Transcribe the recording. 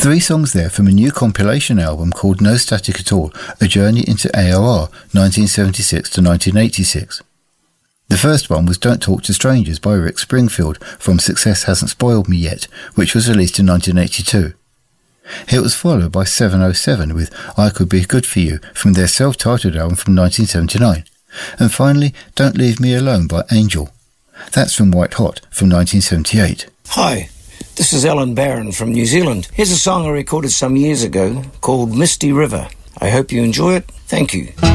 3 songs there from a new compilation album called No Static at All, A Journey into AOR, 1976 to 1986. The first one was Don't Talk to Strangers by Rick Springfield from Success Hasn't Spoiled Me Yet, which was released in 1982. It was followed by 707 with I Could Be Good For You from their self-titled album from 1979. And finally, Don't Leave Me Alone by Angel. That's from White Hot from 1978. Hi, this is Alan Barron from New Zealand. Here's a song I recorded some years ago called Misty River. I hope you enjoy it. Thank you.